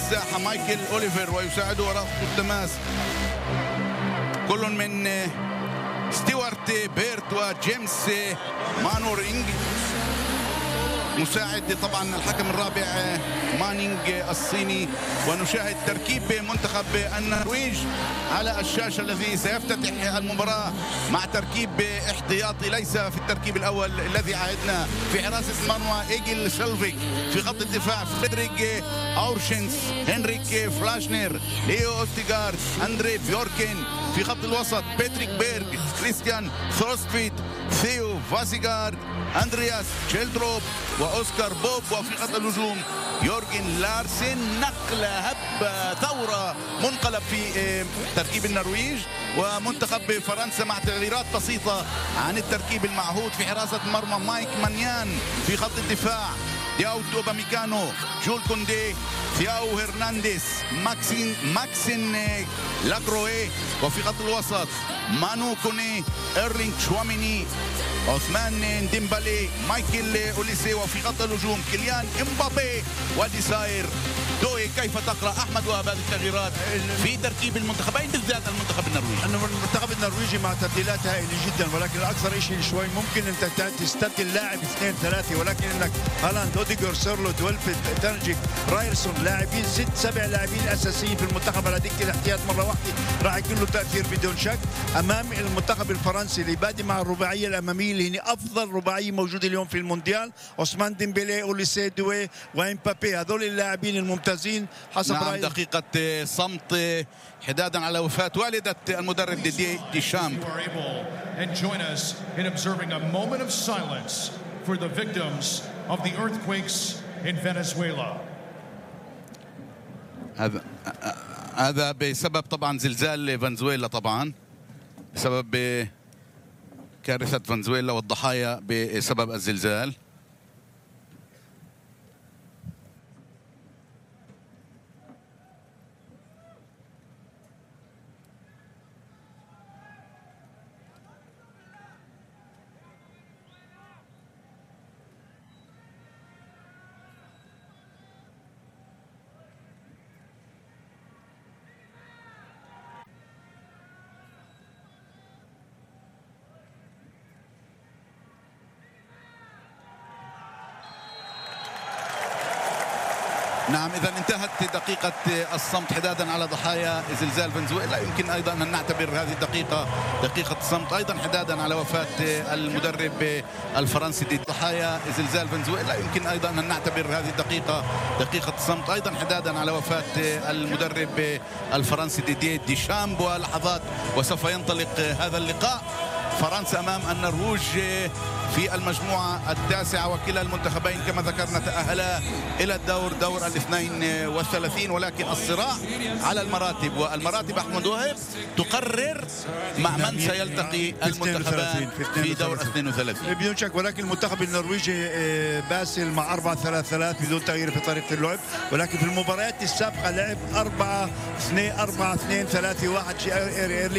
الساحة مايكل أوليفر، ويساعده رابط التماس كل من ستيوارت بيرت وجيمس مانورينج. مساعد طبعا الحكم الرابع مانينج الصيني. ونشاهد تركيب منتخب النرويج على الشاشة الذي سيفتتح المباراة مع تركيب احتياطي ليس في التركيب الأول الذي عهدنا. في حراسة المرمى إيجل سيلفيك، في خط الدفاع فريدريك أورشنس، هنريك فلاشنر، ليو أوستيغارد، أندري بيوركين. في خط الوسط باتريك بيرغ، كريستيان ثورستفيت، ثيو فاسيغارد، أندرياس تشيلدروب وأوسكار بوب. وفي خط الهجوم يورجن لارسن. نقلة هبة ثورة منقلب في تركيب النرويج ومنتخب فرنسا مع تغييرات بسيطة عن التركيب المعهود. في حراسة المرمى مايك مانيان. في خط الدفاع دياو أوباميكانو، جول كوندي، ثياو هرنانديز، ماكسين لاكروي. وفي خط الوسط مانو كوني، إيرلينغ شواميني، عثمان ديمبالي، مايكل أوليسي. وفي خط الهجوم كيليان امبابي وديساير دوي. كيف تقرأ أحمد وهب هذه التغييرات في تركيب المنتخبين بالذات المنتخب النرويجي؟ المنتخب النرويجي مع تبديلات هائلة جدا، ولكن الأكثر شيء شوي ممكن أنت تستبدل لاعب 2-3، ولكن أنك هالاند، أوديغور، سيرلو، دولفيد، ترجيك، رايرسون، لاعبين 6-7 لاعبين أساسيين في المنتخب على دكة الاحتياط مرة واحدة راح يكون له تأثير بدون شك أمام المنتخب الفرنسي اللي بادئ مع الرباعية الأمامية اللي هي أفضل رباعية موجودة اليوم في المونديال. عثمان ديمبélé، أوليسي، دوي وإمبابي، هذول اللاعبين الممتازين حسب رأيي. دقيقة صمت حدادا على وفاة والدة المدرب ديدي ديشامب. And join us in observing a moment of silence for the victims of the earthquakes in Venezuela. هذا بسبب طبعا زلزال فنزويلا، طبعا بسبب كارثة فنزويلا والضحايا بسبب الزلزال. نعم، إذا انتهت دقيقة الصمت حدادا على ضحايا زلزال فنزويلا. يمكن أيضا أن نعتبر هذه الدقيقة دقيقة الصمت أيضا حدادا على وفاة المدرب الفرنسي ضحايا زلزال فنزويلا. يمكن أيضا أن نعتبر هذه الدقيقة دقيقة الصمت أيضا حدادا على وفاة المدرب الفرنسي ديدي ديشامب. ولحظات وسوف ينطلق هذا اللقاء. فرنسا أمام النرويج في المجموعة التاسعة، وكلا المنتخبين كما ذكرنا تأهلا إلى دور 32، ولكن الصراع على المراتب، والمراتب أحمد وهب تقرر مع من سيلتقي المنتخبان في دور 32 بدون شك. ولكن المنتخب النرويجي باسل مع 4-3-3 بدون تغيير في طريقة اللعب، ولكن في المباريات السابقة لعب 4-2-3-1.